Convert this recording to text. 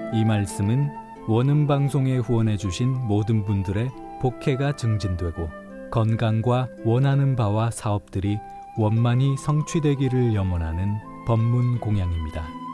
이 말씀은 원음방송에 후원해주신 모든 분들의 복혜가 증진되고 건강과 원하는 바와 사업들이 원만히 성취되기를 염원하는 법문 공양입니다.